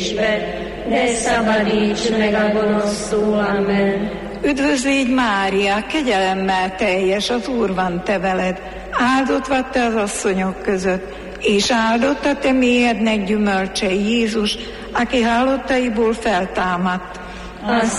de szabadíts meg a gonosztól. Amen. Üdvözlégy Mária, kegyelemmel teljes, az Úr van te veled, áldott vagy te az asszonyok között, és áldott a te méhednek gyümölcse Jézus, aki halottaiból feltámadt.